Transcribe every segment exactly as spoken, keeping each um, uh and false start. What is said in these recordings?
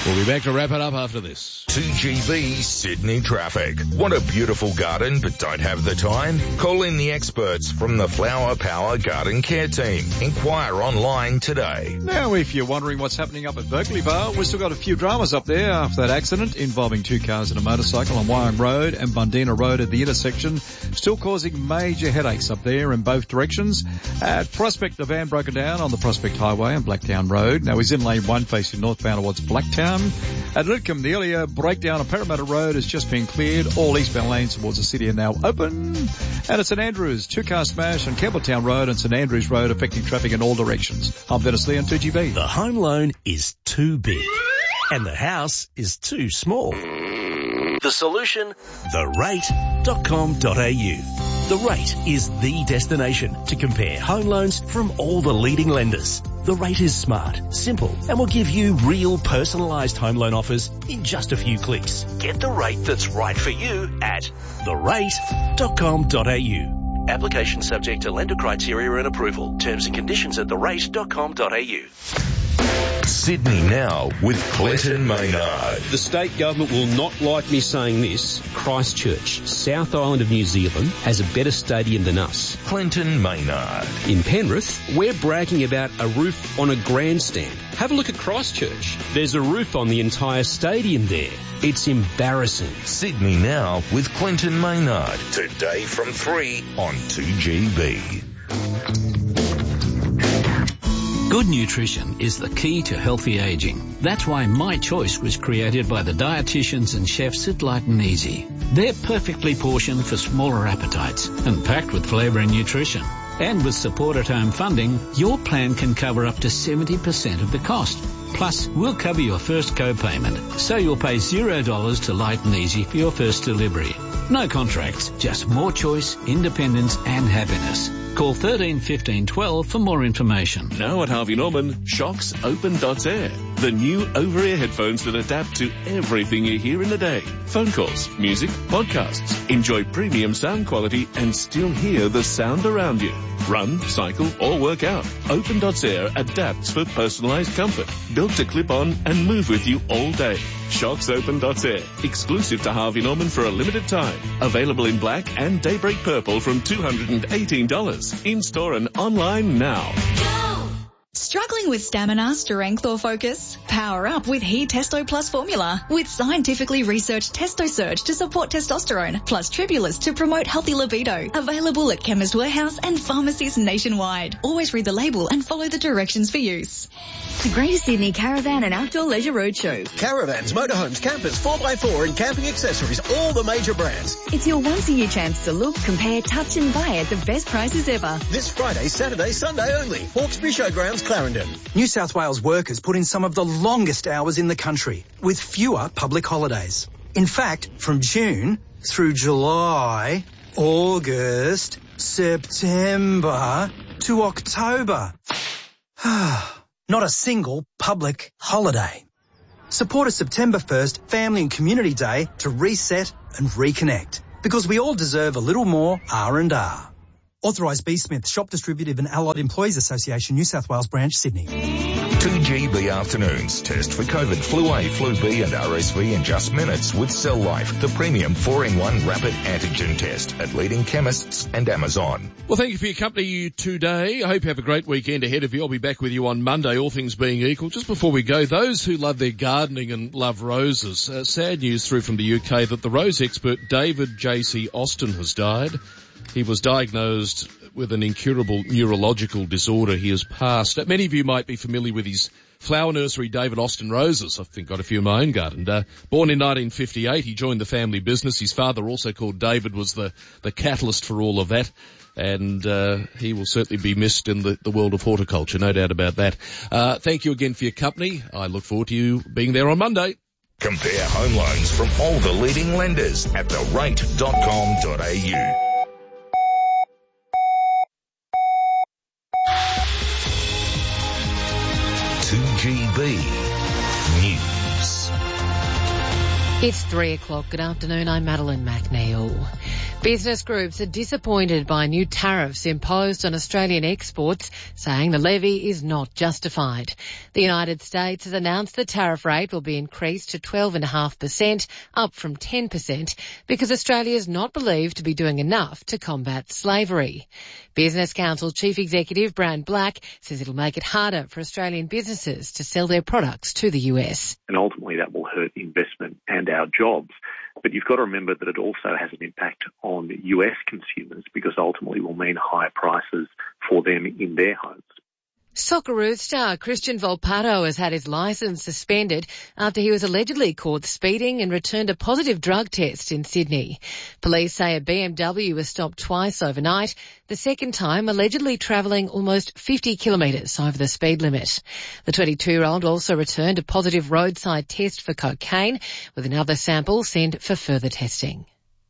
We'll be back to wrap it up after this. two G B Sydney traffic. Want a beautiful garden but don't have the time? Call in the experts from the Flower Power Garden Care Team. Inquire online today. Now, if you're wondering what's happening up at Berkeley Bar, we've still got a few dramas up there after that accident involving two cars and a motorcycle on Wyong Road and Bundina Road at the intersection, still causing major headaches up there in both directions. At Prospect, the van broken down on the Prospect Highway and Blacktown Road. Now, he's in lane one facing northbound towards Blacktown. At Lidcombe, the earlier breakdown on Parramatta Road has just been cleared. All eastbound lanes towards the city are now open. And at St Andrews, two-car smash on Campbelltown Road and St Andrews Road affecting traffic in all directions. I'm Dennis Lee on two G B. The home loan is too big and the house is too small. The solution? the rate dot com dot a u. The Rate is the destination to compare home loans from all the leading lenders. The Rate is smart, simple, and will give you real personalised home loan offers in just a few clicks. Get the rate that's right for you at the rate dot com dot a u. Application subject to lender criteria and approval. Terms and conditions at the rate dot com dot a u. Sydney Now with Clinton Maynard. The state government will not like me saying this. Christchurch, South Island of New Zealand, has a better stadium than us. Clinton Maynard. In Penrith, we're bragging about a roof on a grandstand. Have a look at Christchurch. There's a roof on the entire stadium there. It's embarrassing. Sydney Now with Clinton Maynard. Today from three on two G B. Good nutrition is the key to healthy aging. That's why My Choice was created by the dietitians and chefs at Light and Easy. They're perfectly portioned for smaller appetites and packed with flavour and nutrition. And with support at home funding, your plan can cover up to seventy percent of the cost. Plus, we'll cover your first co-payment, so you'll pay zero dollars to Light and Easy for your first delivery. No contracts, just more choice, independence and happiness. Call thirteen fifteen twelve for more information. Now at Harvey Norman, Shocks Open dot air. The new over-ear headphones that adapt to everything you hear in the day. Phone calls, music, podcasts. Enjoy premium sound quality and still hear the sound around you. Run, cycle or work out. Open dot air adapts for personalised comfort. Built to clip on and move with you all day. Shocks Open dot air. Exclusive to Harvey Norman for a limited time. Available in black and daybreak purple from two hundred eighteen dollars. In-store and online now. Struggling with stamina, strength or focus? Power up with He Testo Plus formula with scientifically researched Testo Surge to support testosterone plus Tribulus to promote healthy libido. Available at Chemist Warehouse and pharmacies nationwide. Always read the label and follow the directions for use. The Greater Sydney Caravan and Outdoor Leisure Roadshow. Caravans, motorhomes, campers, four by four and camping accessories, all the major brands. It's your once-a-year chance to look, compare, touch and buy at the best prices ever. This Friday, Saturday, Sunday only. Hawkesbury Showgrounds, Clarendon. New South Wales workers put in some of the longest hours in the country with fewer public holidays. In fact, from June through July, August, September to October. Not a single public holiday. Support a September first Family and Community Day to reset and reconnect. Because we all deserve a little more R and R. Authorised B. Smith, Shop Distributive and Allied Employees Association, New South Wales Branch, Sydney. two G B afternoons. Test for COVID, flu A, flu B and R S V in just minutes with Cell Life, the premium four in one rapid antigen test at leading chemists and Amazon. Well, thank you for your company today. I hope you have a great weekend ahead of you. I'll be back with you on Monday, all things being equal. Just before we go, those who love their gardening and love roses, uh, sad news through from the U K that the rose expert David J C Austin has died. He was diagnosed with an incurable neurological disorder. He has passed. Many of you might be familiar with his flower nursery, David Austin Roses. I think got a few in my own garden. Uh, born in nineteen fifty-eight, he joined the family business. His father, also called David, was the, the catalyst for all of that. And uh, he will certainly be missed in the, the world of horticulture, no doubt about that. Uh, thank you again for your company. I look forward to you being there on Monday. Compare home loans from all the leading lenders at the rate dot com dot a u. two G B News. It's three o'clock. Good afternoon. I'm Madeline McNeil. Business groups are disappointed by new tariffs imposed on Australian exports, saying the levy is not justified. The United States has announced the tariff rate will be increased to twelve point five percent, up from ten percent, because Australia is not believed to be doing enough to combat slavery. Business Council Chief Executive Brand Black says it'll make it harder for Australian businesses to sell their products to the U S. And ultimately that will hurt investment and our jobs. But you've got to remember that it also has an impact on U S consumers, because ultimately will mean higher prices for them in their homes. Socceroos star Christian Volpato has had his licence suspended after he was allegedly caught speeding and returned a positive drug test in Sydney. Police say a B M W was stopped twice overnight, the second time allegedly travelling almost fifty kilometres over the speed limit. The twenty-two-year-old also returned a positive roadside test for cocaine, with another sample sent for further testing.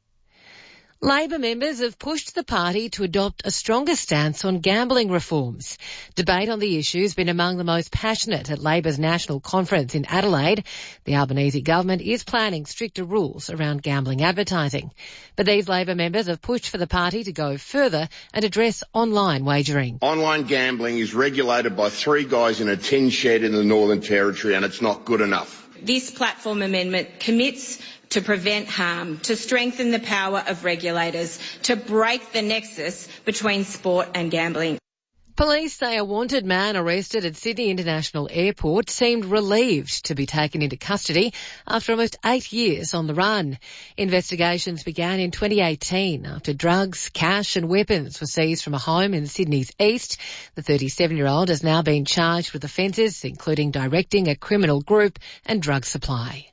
Labor members have pushed the party to adopt a stronger stance on gambling reforms. Debate on the issue has been among the most passionate at Labor's national conference in Adelaide. The Albanese government is planning stricter rules around gambling advertising. But these Labor members have pushed for the party to go further and address online wagering. Online gambling is regulated by three guys in a tin shed in the Northern Territory, and it's not good enough. This platform amendment commits to prevent harm, to strengthen the power of regulators, to break the nexus between sport and gambling. Police say a wanted man arrested at Sydney International Airport seemed relieved to be taken into custody after almost eight years on the run. Investigations began in twenty eighteen after drugs, cash and weapons were seized from a home in Sydney's east. The thirty-seven-year-old has now been charged with offences including directing a criminal group and drug supply.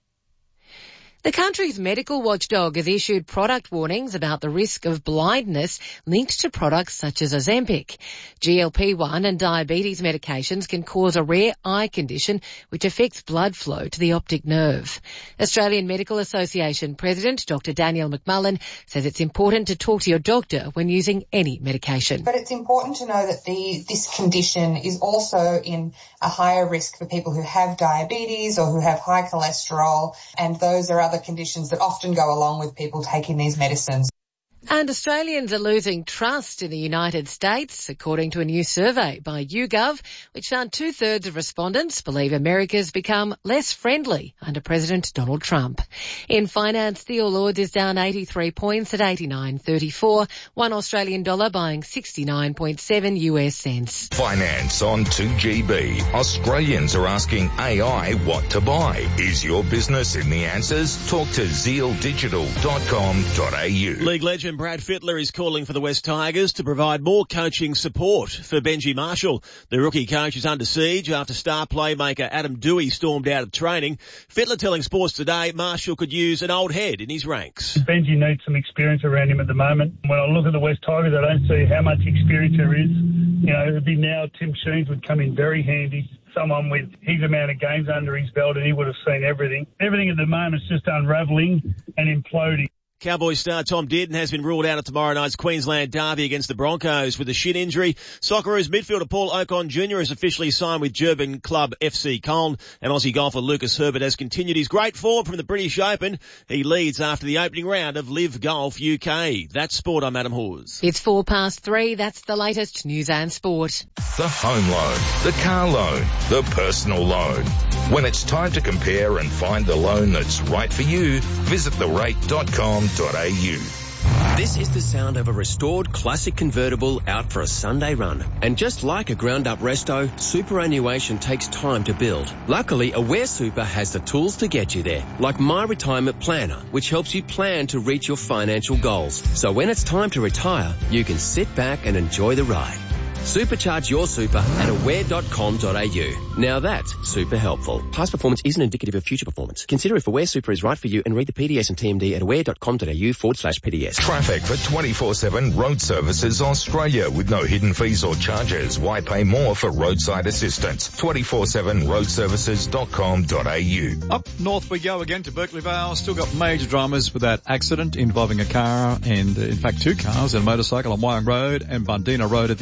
The country's medical watchdog has issued product warnings about the risk of blindness linked to products such as Ozempic. G L P one and diabetes medications can cause a rare eye condition which affects blood flow to the optic nerve. Australian Medical Association President Doctor Danielle McMullen says it's important to talk to your doctor when using any medication. But it's important to know that the, this condition is also in a higher risk for people who have diabetes or who have high cholesterol, and those are other conditions that often go along with people taking these medicines. And Australians are losing trust in the United States, according to a new survey by YouGov, which found two-thirds of respondents believe America's become less friendly under President Donald Trump. In finance, the All Ords is down eighty-three points at eighty-nine thirty-four, one Australian dollar buying sixty-nine point seven U S cents. Finance on two G B. Australians are asking A I what to buy. Is your business in the answers? Talk to zeal digital dot com dot a u. League legend Brad Fittler is calling for the West Tigers to provide more coaching support for Benji Marshall. The rookie coach is under siege after star playmaker Adam Dewey stormed out of training. Fittler telling Sports Today Marshall could use an old head in his ranks. Benji needs some experience around him at the moment. When I look at the West Tigers, I don't see how much experience there is. You know, it'd be now Tim Sheens would come in very handy. Someone with his amount of games under his belt, and he would have seen everything. Everything at the moment is just unravelling and imploding. Cowboys star Tom Dearden has been ruled out of tomorrow night's Queensland derby against the Broncos with a shin injury. Socceroos midfielder Paul Ocon Junior has officially signed with Durban club F C Colne, and Aussie golfer Lucas Herbert has continued his great form from the British Open. He leads after the opening round of Live Golf U K. That's sport. I'm Adam Hawes. It's four past three. That's the latest news and sport. The home loan, the car loan, the personal loan. When it's time to compare and find the loan that's right for you, visit the rate dot com dot a u. This is the sound of a restored classic convertible out for a Sunday run. And just like a ground-up resto, superannuation takes time to build. Luckily, Aware Super has the tools to get you there, like My Retirement Planner, which helps you plan to reach your financial goals. So when it's time to retire, you can sit back and enjoy the ride. Supercharge your super at aware dot com dot a u. Now that's super helpful. Past performance isn't indicative of future performance. Consider if Aware Super is right for you and read the P D S and T M D at aware dot com dot a u forward slash P D S. Traffic for twenty-four seven Road Services Australia with no hidden fees or charges. Why pay more for roadside assistance? twenty-four seven road services dot com dot a u. Up north we go again to Berkeley Vale. Still got major dramas with that accident involving a car and, uh, in fact, two cars and a motorcycle on Wyong Road and Bundina Road at the intersection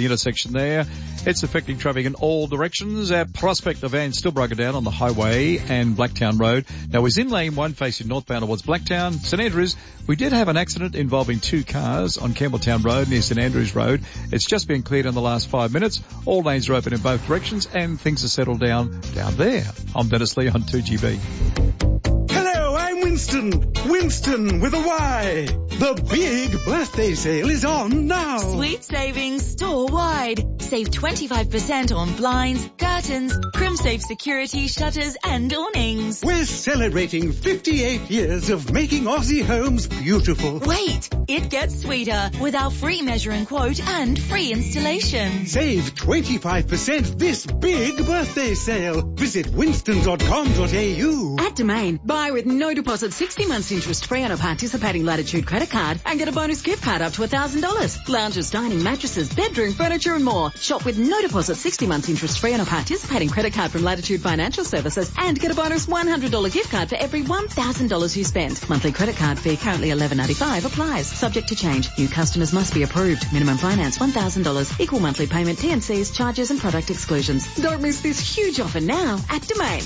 congestion there. It's affecting traffic in all directions. Our Prospect, the van still broken down on the highway and Blacktown Road. Now, we're in lane one facing northbound towards Blacktown. St Andrews, we did have an accident involving two cars on Campbelltown Road near St Andrews Road. It's just been cleared in the last five minutes. All lanes are open in both directions and things are settled down down there. I'm Dennis Lee on two G B. Hello, I'm Winston. Winston with a Y. The big birthday sale is on now. Sweet savings store-wide. Save twenty-five percent on blinds, curtains, CrimSafe security, shutters and awnings. We're celebrating fifty-eight years of making Aussie homes beautiful. Wait, it gets sweeter with our free measure and quote and free installation. Save twenty-five percent this big birthday sale. Visit winston dot com dot a u. At Domain, buy with no deposit sixty months interest free on a participating Latitude credit card and get a bonus gift card up to one thousand dollars. Lounges, dining, mattresses, bedroom, furniture and more. Shop with no deposit sixty months interest free on a participating credit card from Latitude Financial Services and get a bonus one hundred dollars gift card for every one thousand dollars you spend. Monthly credit card fee currently eleven ninety-five applies. Subject to change. New customers must be approved. Minimum finance one thousand dollars. Equal monthly payment, T and Cs, charges and product exclusions. Don't miss this huge offer now at Domain.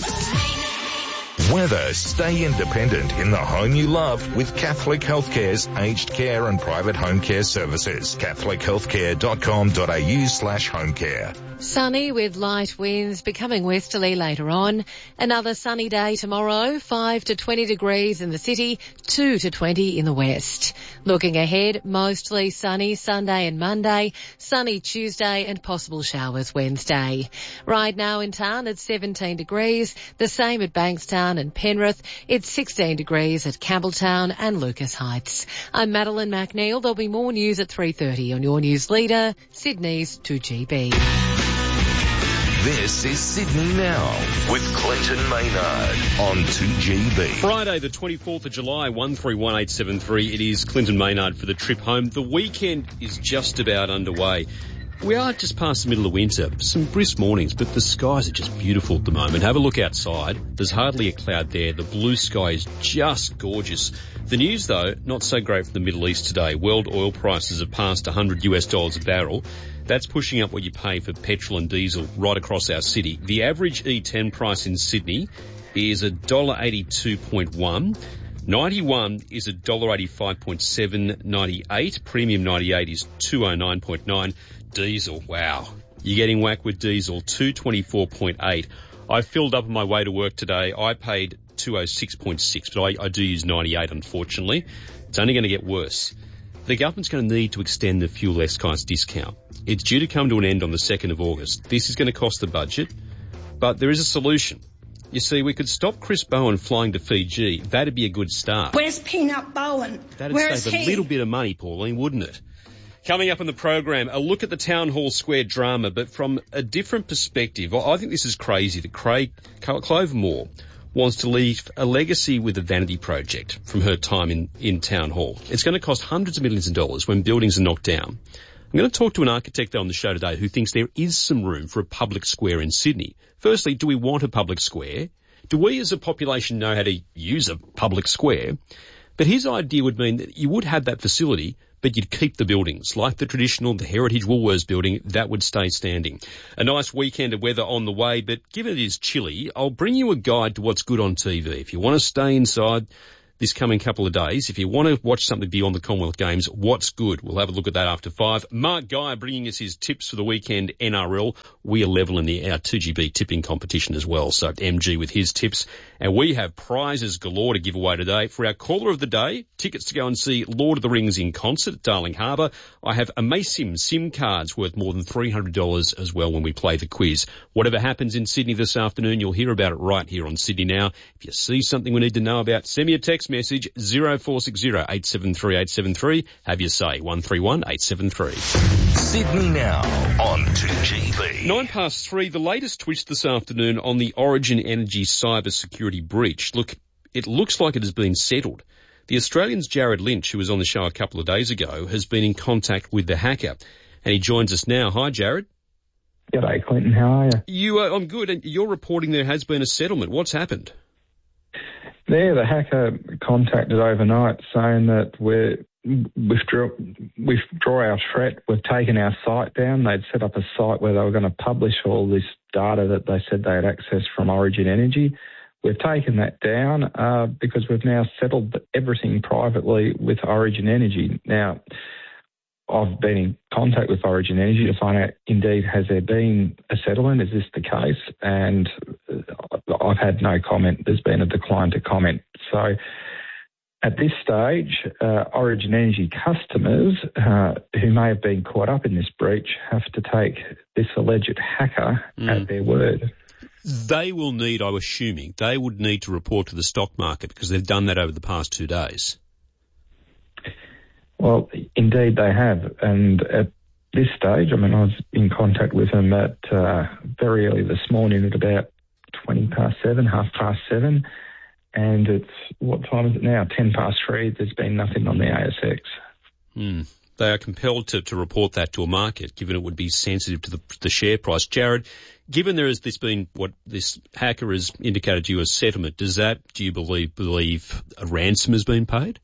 Weather. Stay independent in the home you love with Catholic Healthcare's aged care and private home care services. catholic healthcare dot com dot a u slash home care. Sunny with light winds, becoming westerly later on. Another sunny day tomorrow, five to twenty degrees in the city, two to twenty in the west. Looking ahead, mostly sunny Sunday and Monday, sunny Tuesday and possible showers Wednesday. Right now in town it's seventeen degrees, the same at Bankstown and Penrith. It's sixteen degrees at Campbelltown and Lucas Heights. I'm Madeline McNeil. There'll be more news at three thirty on your news leader, Sydney's two G B. This is Sydney Now with Clinton Maynard on two G B. Friday the twenty-fourth of July, one three one eight seven three. It is Clinton Maynard for the trip home. The weekend is just about underway. We are just past the middle of winter. Some brisk mornings, but the skies are just beautiful at the moment. Have a look outside. There's hardly a cloud there. The blue sky is just gorgeous. The news, though, not so great for the Middle East today. World oil prices have passed one hundred US dollars a barrel. That's pushing up what you pay for petrol and diesel right across our city. The average E ten price in Sydney is one dollar eighty-two point one. ninety-one is one dollar eighty-five point seven. ninety-eight, premium ninety-eight is two oh nine point nine. Diesel, wow. You're getting whacked with diesel, two twenty-four point eight. I filled up on my way to work today. I paid two oh six point six, but I, I do use ninety-eight, unfortunately. It's only going to get worse. The government's going to need to extend the fuel excise discount. It's due to come to an end on the second of August. This is going to cost the budget, but there is a solution. You see, we could stop Chris Bowen flying to Fiji. That'd be a good start. Where's Peanut Bowen? That'd Where save is a he? little bit of money, Pauline, wouldn't it? Coming up on the program, a look at the Town Hall Square drama, but from a different perspective. I think this is crazy that Craig Clover Moore wants to leave a legacy with the Vanity Project from her time in, in Town Hall. It's going to cost hundreds of millions of dollars when buildings are knocked down. I'm going to talk to an architect on the show today who thinks there is some room for a public square in Sydney. Firstly, do we want a public square? Do we as a population know how to use a public square? But his idea would mean that you would have that facility, but you'd keep the buildings, like the traditional, the Heritage Woolworths building, that would stay standing. A nice weekend of weather on the way, but given it is chilly, I'll bring you a guide to what's good on T V. If you want to stay inside this coming couple of days, if you want to watch something beyond the Commonwealth Games, what's good? We'll have a look at that after five. Mark Guy bringing us his tips for the weekend N R L. We are level in the our two G B tipping competition as well, so M G with his tips. And we have prizes galore to give away today. For our caller of the day, tickets to go and see Lord of the Rings in concert at Darling Harbour. I have Amasim SIM cards worth more than three hundred dollars as well when we play the quiz. Whatever happens in Sydney this afternoon, you'll hear about it right here on Sydney Now. If you see something we need to know about, send me a text message, zero four six zero eight seven three eight seven three. Have your say, one three one eight seven three. Sydney Now on two G B. Nine past three, the latest twist this afternoon on the Origin Energy cyber security breach. Look, it looks like it has been settled. The Australian's Jared Lynch, who was on the show a couple of days ago, has been in contact with the hacker, and he joins us now. Hi, Jared. G'day, Clinton. How are you? You, uh, I'm good, and you're reporting there has been a settlement. What's happened? There, the hacker contacted overnight saying that we're withdraw, withdraw our threat. We've taken our site down. They'd set up a site where they were going to publish all this data that they said they had accessed from Origin Energy. We've taken that down uh, because we've now settled everything privately with Origin Energy. Now, I've been in contact with Origin Energy to find out, indeed, has there been a settlement? Is this the case? And I've had no comment. There's been a decline to comment. So at this stage, uh, Origin Energy customers uh, who may have been caught up in this breach have to take this alleged hacker mm. at their word. They will need, I'm assuming, they would need to report to the stock market because they've done that over the past two days. Well, indeed they have. And at this stage, I mean, I was in contact with them at uh, very early this morning at about twenty past seven, half past seven. And it's, what time is it now? ten past three. There's been nothing on the A S X. Hmm. They are compelled to, to report that to a market, given it would be sensitive to the, the share price. Jared, given there has this been what this hacker has indicated to you as settlement, does that, do you believe, believe a ransom has been paid?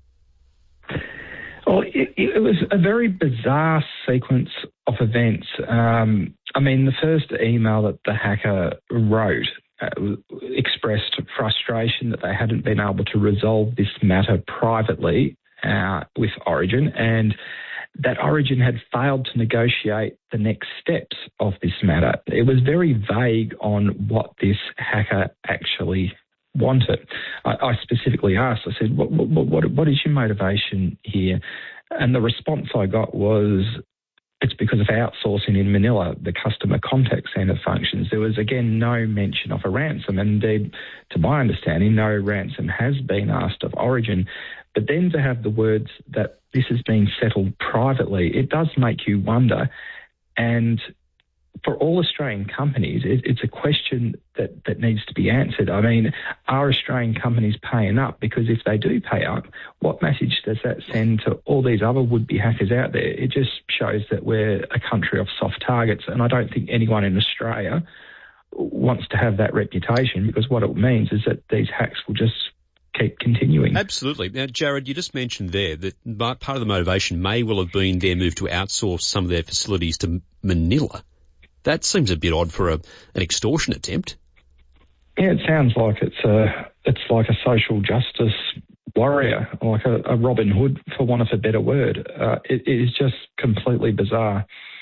Well, it, it was a very bizarre sequence of events. Um, I mean, the first email that the hacker wrote uh, expressed frustration that they hadn't been able to resolve this matter privately uh, with Origin, and that Origin had failed to negotiate the next steps of this matter. It was very vague on what this hacker actually wanted. I, I specifically asked, I said, what, what, what, what is your motivation here? And the response I got was, it's because of outsourcing in Manila, the customer contact centre functions. There was, again, no mention of a ransom. And indeed, to my understanding, no ransom has been asked of Origin. But then to have the words that this has been settled privately, it does make you wonder. And for all Australian companies, it, it's a question that, that needs to be answered. I mean, are Australian companies paying up? Because if they do pay up, what message does that send to all these other would-be hackers out there? It just shows that we're a country of soft targets, and I don't think anyone in Australia wants to have that reputation, because what it means is that these hacks will just keep continuing. Absolutely. Now, Jared, you just mentioned there that part of the motivation may well have been their move to outsource some of their facilities to Manila. That seems a bit odd for a, an extortion attempt. Yeah, it sounds like it's a, it's like a social justice warrior, like a, a Robin Hood, for want of a better word. Uh, it, it is just completely bizarre.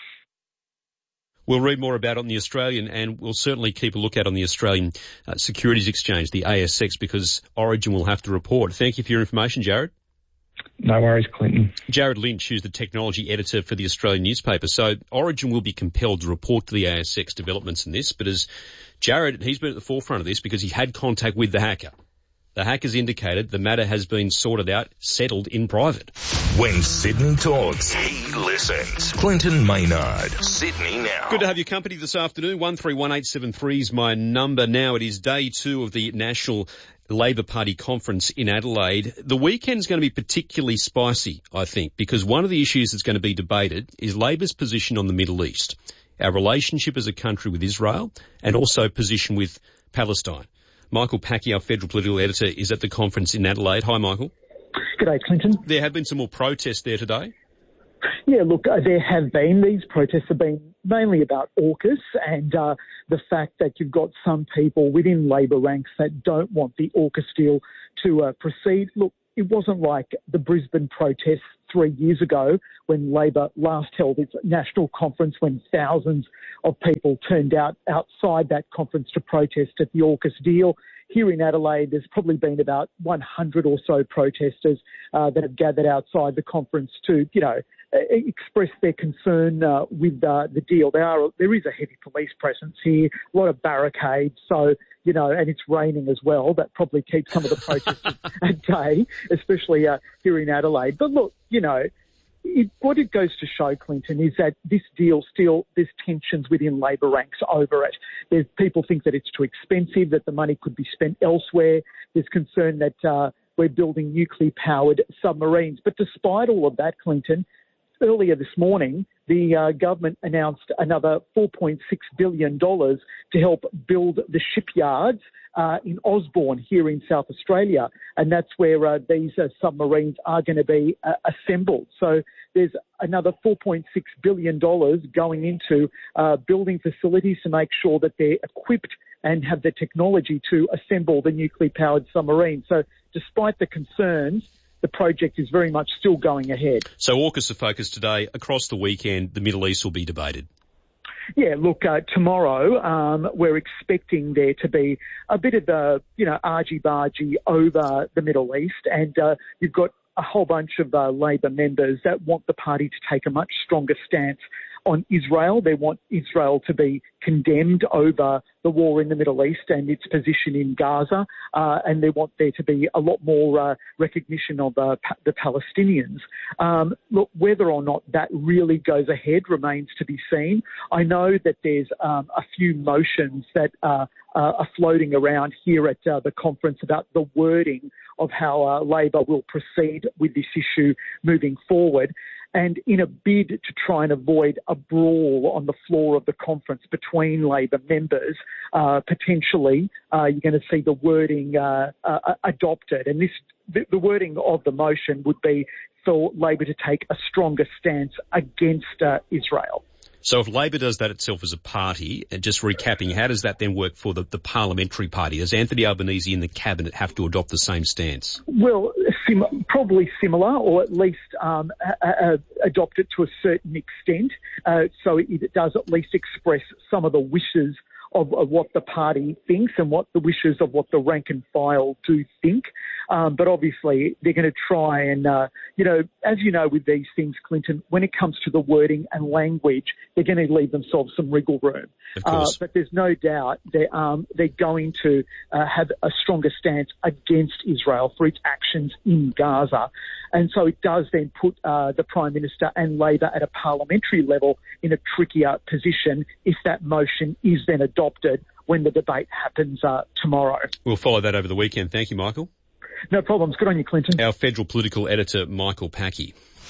We'll read more about it on the Australian, and we'll certainly keep a look at on the Australian uh, Securities Exchange, the A S X, because Origin will have to report. Thank you for your information, Jared. No worries, Clinton. Jared Lynch, who's the technology editor for the Australian newspaper. So Origin will be compelled to report to the A S X developments in this, but as Jared, he's been at the forefront of this because he had contact with the hacker. The hackers indicated the matter has been sorted out, settled in private. When Sydney talks, he listens. Clinton Maynard, Sydney Now. Good to have your company this afternoon. one three one eight seven three is my number. Now it is day two of the National Labor Party conference in Adelaide. The weekend's going to be particularly spicy, I think, because one of the issues that's going to be debated is Labor's position on the Middle East, our relationship as a country with Israel, and also position with Palestine. Michael Packy, our federal political editor, is at the conference in Adelaide. Hi, Michael. G'day, Clinton. There have been some more protests there today. Yeah, look, uh, there have been. These protests have been mainly about AUKUS and uh, the fact that you've got some people within Labor ranks that don't want the AUKUS deal to uh, proceed. Look, it wasn't like the Brisbane protests three years ago when Labor last held its national conference, when thousands of people turned out outside that conference to protest at the AUKUS deal. Here in Adelaide, there's probably been about one hundred or so protesters uh, that have gathered outside the conference to, you know, express their concern uh, with uh, the deal. There are, there is a heavy police presence here, a lot of barricades, so, you know, and it's raining as well. That probably keeps some of the protesters at bay, especially uh, here in Adelaide. But look, you know, it, what it goes to show, Clinton, is that this deal still, there's tensions within Labor ranks over it. There's people think that it's too expensive, that the money could be spent elsewhere. There's concern that uh, we're building nuclear-powered submarines. But despite all of that, Clinton, earlier this morning, the uh, government announced another four point six billion dollars to help build the shipyards uh, in Osborne here in South Australia. And that's where uh, these uh, submarines are going to be uh, assembled. So there's another four point six billion dollars going into uh, building facilities to make sure that they're equipped and have the technology to assemble the nuclear-powered submarine. So despite the concerns, the project is very much still going ahead. So AUKUS are focused today. Across the weekend, the Middle East will be debated. Yeah, look, uh, tomorrow um, we're expecting there to be a bit of a, you know, argy-bargy over the Middle East, and uh, you've got a whole bunch of uh, Labor members that want the party to take a much stronger stance on Israel. They want Israel to be condemned over the war in the Middle East and its position in Gaza, uh, and they want there to be a lot more uh, recognition of uh, pa- the Palestinians. Um, look, whether or not that really goes ahead remains to be seen. I know that there's um, a few motions that uh, uh, are floating around here at uh, the conference about the wording of how uh, Labor will proceed with this issue moving forward. And in a bid to try and avoid a brawl on the floor of the conference between Labor members, uh, potentially uh, you're going to see the wording uh, uh, adopted. And this, the, the wording of the motion would be for Labor to take a stronger stance against uh, Israel. So if Labor does that itself as a party, and just recapping, how does that then work for the, the parliamentary party? Does Anthony Albanese and the cabinet have to adopt the same stance? Well, sim- probably similar, or at least um, a- a- adopt it to a certain extent. Uh, so it, it does at least express some of the wishes of, of what the party thinks and what the wishes of what the rank and file do think. Um, but obviously they're going to try and, uh, you know, as you know with these things, Clinton, when it comes to the wording and language, they're going to leave themselves some wriggle room. Of course. Uh, but there's no doubt they, um, they're going to uh, have a stronger stance against Israel for its actions in Gaza. And so it does then put uh, the Prime Minister and Labor at a parliamentary level in a trickier position if that motion is then adopted when the debate happens uh, tomorrow. We'll follow that over the weekend. Thank you, Michael. No problems. Good on you, Clinton. Our federal political editor, Michael Packey.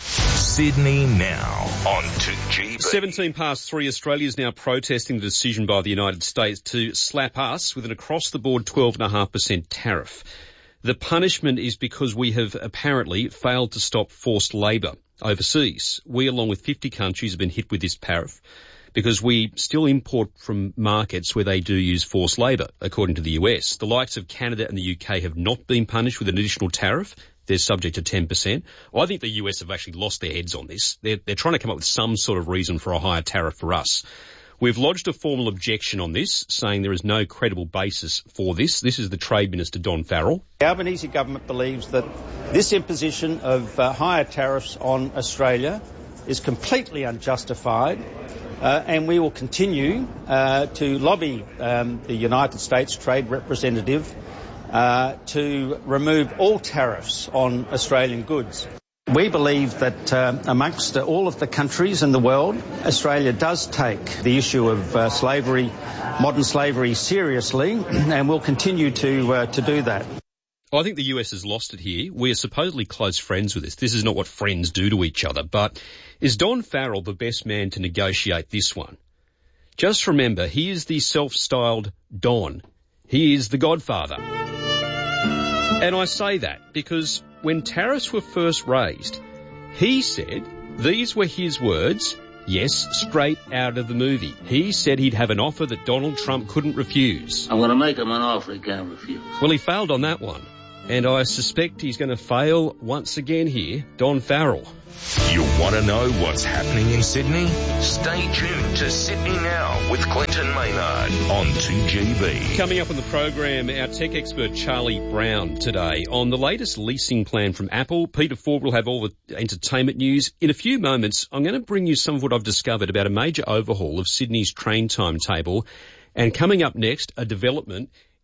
Sydney Now on two G B. seventeen past three, Australia is now protesting the decision by the United States to slap us with an across-the-board twelve point five percent tariff. The punishment is because we have apparently failed to stop forced labour overseas. We, along with fifty countries, have been hit with this tariff because we still import from markets where they do use forced labour, according to the U S. The likes of Canada and the U K have not been punished with an additional tariff. They're subject to ten percent. Well, I think the U S have actually lost their heads on this. They're, they're trying to come up with some sort of reason for a higher tariff for us. We've lodged a formal objection on this, saying there is no credible basis for this. This is the Trade Minister, Don Farrell. The Albanese government believes that this imposition of uh, higher tariffs on Australia is completely unjustified, uh, and we will continue uh, to lobby um, the United States Trade Representative uh, to remove all tariffs on Australian goods. We believe that uh, amongst uh, all of the countries in the world, Australia does take the issue of uh, slavery, modern slavery, seriously, and will continue to uh, to do that. I think the U S has lost it here. We are supposedly close friends with this. This is not what friends do to each other. But is Don Farrell the best man to negotiate this one? Just remember, he is the self-styled Don. He is the Godfather. And I say that because when tariffs were first raised, he said, these were his words, yes, straight out of the movie. He said he'd have an offer that Donald Trump couldn't refuse. I'm going to make him an offer he can't refuse. Well, he failed on that one. And I suspect he's going to fail once again here, Don Farrell. You want to know what's happening in Sydney? Stay tuned to Sydney Now with Clinton Maynard on two G B. Coming up on the program, our tech expert Charlie Brown today on the latest leasing plan from Apple. Peter Ford will have all the entertainment news. In a few moments, I'm going to bring you some of what I've discovered about a major overhaul of Sydney's train timetable. And coming up next, a development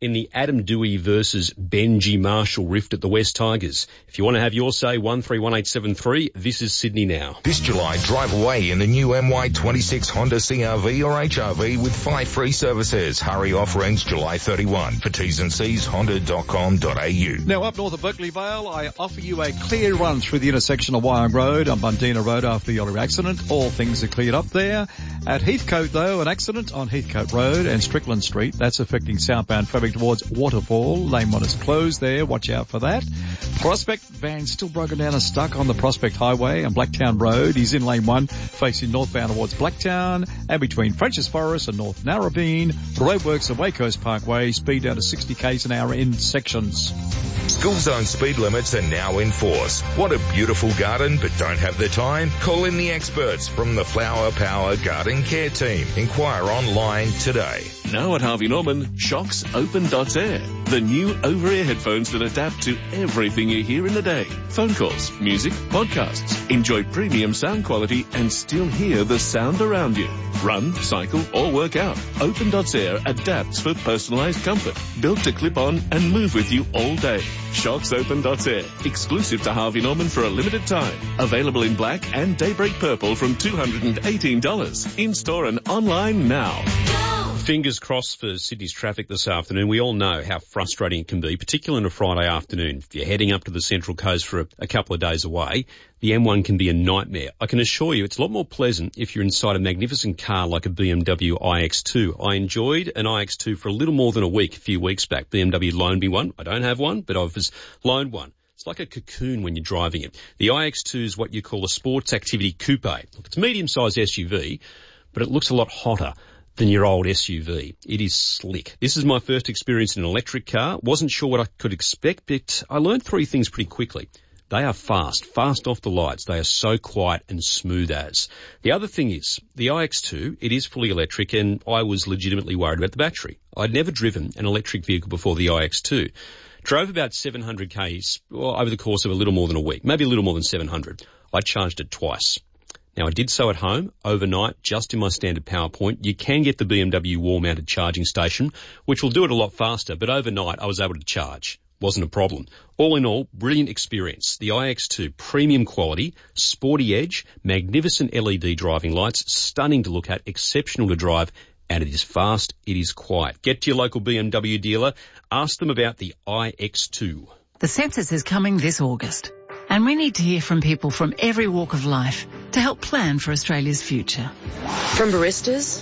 in the Adam Dewey versus Benji Marshall rift at the West Tigers. If you want to have your say, one three one eight seven three, this is Sydney Now. This July, drive away in the new M Y twenty-six Honda C R V or H R V with five free services. Hurry off ends July thirty-first. For T's and C's, honda dot com dot a u. Now, up north of Berkeley Vale, I offer you a clear run through the intersection of Wyong Road and Bundina Road after the earlier accident. All things are cleared up there. At Heathcote, though, an accident on Heathcote Road and Strickland Street. That's affecting southbound traffic towards Waterfall. Lane one is closed there. Watch out for that. Prospect van still broken down and stuck on the Prospect Highway and Blacktown Road. He's in lane one, facing northbound towards Blacktown and between French's Forest and North Narrabeen. Roadworks at Waycoast Parkway. Speed down to sixty k's an hour in sections. School zone speed limits are now in force. Want a beautiful garden but don't have the time? Call in the experts from the Flower Power Garden Care Team. Inquire online today. Now at Harvey Norman, Shocks Open Dots Air. The new over-ear headphones that adapt to everything you hear in the day. Phone calls, music, podcasts. Enjoy premium sound quality and still hear the sound around you. Run, cycle or work out. Open Dots Air adapts for personalized comfort. Built to clip on and move with you all day. Shocks Open Dots Air. Exclusive to Harvey Norman for a limited time. Available in black and daybreak purple from two hundred eighteen dollars. In-store and online now. Fingers crossed for Sydney's traffic this afternoon. We all know how frustrating it can be, particularly on a Friday afternoon. If you're heading up to the Central Coast for a, a couple of days away, the M one can be a nightmare. I can assure you it's a lot more pleasant if you're inside a magnificent car like a B M W i X two. I enjoyed an i X two for a little more than a week a few weeks back. B M W loaned me one. I don't have one, but I was loaned one. It's like a cocoon when you're driving it. The i X two is what you call a sports activity coupe. Look, it's a medium-sized S U V, but it looks a lot hotter than your old S U V. It is slick. This is my first experience in an electric car. Wasn't sure what I could expect, but I learned three things pretty quickly. They are fast, fast off the lights. They are so quiet and smooth as. The other thing is, the i X two, it is fully electric, and I was legitimately worried about the battery. I'd never driven an electric vehicle before the i X two. Drove about seven hundred k's well, over the course of a little more than a week, maybe a little more than seven hundred. I charged it twice. Now, I did so at home, overnight, just in my standard power point. You can get the B M W wall-mounted charging station, which will do it a lot faster, but overnight I was able to charge. Wasn't a problem. All in all, brilliant experience. The i X two, premium quality, sporty edge, magnificent L E D driving lights, stunning to look at, exceptional to drive, and it is fast, it is quiet. Get to your local B M W dealer, ask them about the i X two. The census is coming this August, and we need to hear from people from every walk of life to help plan for Australia's future. From baristas.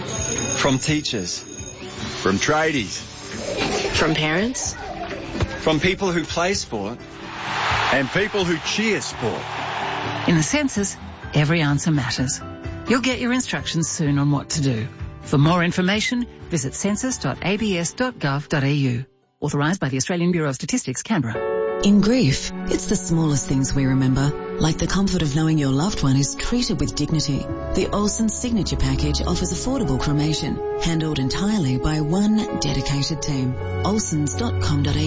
From teachers. From tradies. From parents. From people who play sport. And people who cheer sport. In the census, every answer matters. You'll get your instructions soon on what to do. For more information, visit census dot a b s dot gov dot a u. Authorised by the Australian Bureau of Statistics, Canberra. In grief, it's the smallest things we remember, like the comfort of knowing your loved one is treated with dignity. The Olsen Signature Package offers affordable cremation, handled entirely by one dedicated team. olsens dot com dot a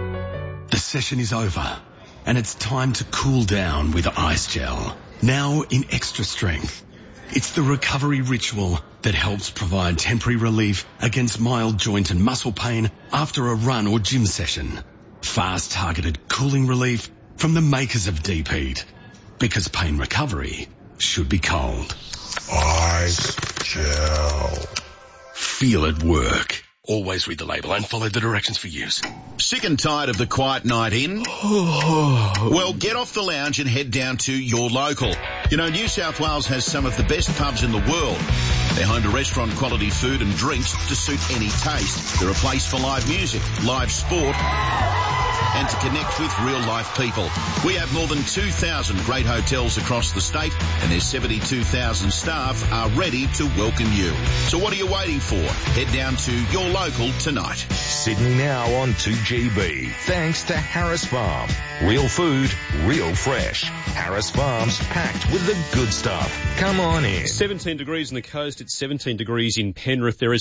u. The session is over, and it's time to cool down with Ice Gel, now in extra strength. It's the recovery ritual that helps provide temporary relief against mild joint and muscle pain after a run or gym session. Fast targeted cooling relief from the makers of Deep Heat. Because pain recovery should be cold. Ice Gel. Feel it work. Always read the label and follow the directions for use. Sick and tired of the quiet night in? Well, get off the lounge and head down to your local. You know, New South Wales has some of the best pubs in the world. They're home to restaurant quality food and drinks to suit any taste. They're a place for live music, live sport, and to connect with real-life people. We have more than two thousand great hotels across the state, and their seventy-two thousand staff are ready to welcome you. So what are you waiting for? Head down to your local tonight. Sydney Now on two G B. Thanks to Harris Farm. Real food, real fresh. Harris Farm's packed with the good stuff. Come on in. seventeen degrees on the coast. It's seventeen degrees in Penrith. There is